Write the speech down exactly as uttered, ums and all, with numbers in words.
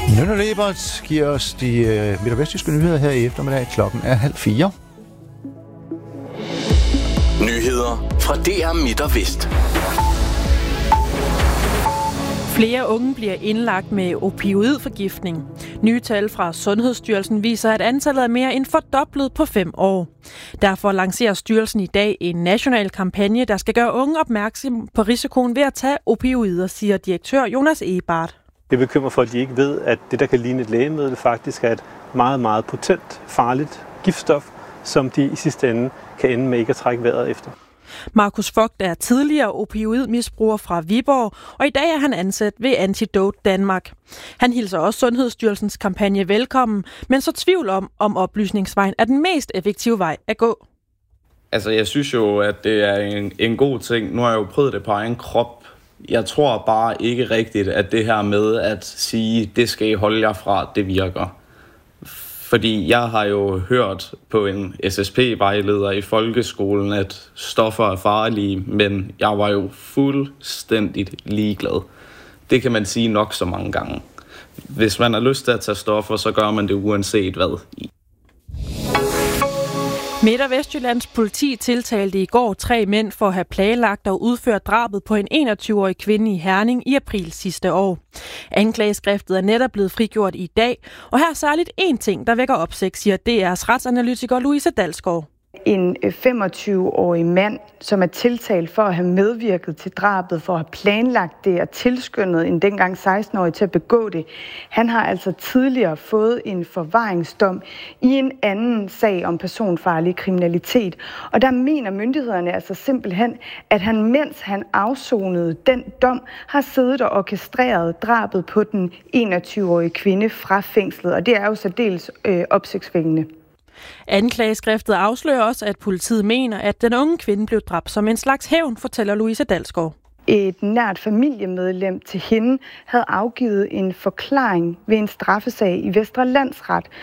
Nynne Lebert giver os de øh, midtvestiske nyheder her i eftermiddag. Klokken er halv fire. Nyheder fra D R Midt og Vest. Flere unge bliver indlagt med opioidforgiftning. Nye tal fra Sundhedsstyrelsen viser, at antallet er mere end fordoblet på fem år. Derfor lancerer styrelsen i dag en national kampagne, der skal gøre unge opmærksom på risikoen ved at tage opioider, siger direktør Jonas Ebart. Det bekymrer for, at de ikke ved, at det, der kan ligne et lægemiddel, faktisk er et meget, meget potent, farligt giftstof, som de i sidste ende kan ende med ikke at trække vejret efter. Markus Vogt er tidligere opioidmisbruger fra Viborg, og i dag er han ansat ved Antidote Danmark. Han hilser også Sundhedsstyrelsens kampagne velkommen, men så tvivl om, om oplysningsvejen er den mest effektive vej at gå. Altså, jeg synes jo, at det er en, en god ting. Nu har jeg jo prøvet det på egen krop. Jeg tror bare ikke rigtigt, at det her med at sige, det skal I holde jer fra, det virker. Fordi jeg har jo hørt på en S S P-vejleder i folkeskolen, at stoffer er farlige, men jeg var jo fuldstændig ligeglad. Det kan man sige nok så mange gange. Hvis man har lyst til at tage stoffer, så gør man det uanset hvad. Midt- og Vestjyllands politi tiltalte i går tre mænd for at have planlagt og udført drabet på en enogtyve-årig kvinde i Herning i april sidste år. Anklageskriftet er netop blevet frigjort i dag, og her er særligt én ting, der vækker opsigt, siger D R's retsanalytiker Louise Dalsgaard. En femogtyve-årig mand, som er tiltalt for at have medvirket til drabet, for at have planlagt det og tilskyndet en dengang seksten-årig til at begå det. Han har altså tidligere fået en forvaringsdom i en anden sag om personfarlig kriminalitet. Og der mener myndighederne altså simpelthen, at han, mens han afsonede den dom, har siddet og orkestreret drabet på den enogtyve-årige kvinde fra fængslet. Og det er jo særdeles øh, opsigtsvækkende. Anklageskriftet afslører også, at politiet mener, at den unge kvinde blev dræbt som en slags hævn, fortæller Louise Dalsgaard. Et nært familiemedlem til hende havde afgivet en forklaring ved en straffesag i Vestre Landsret,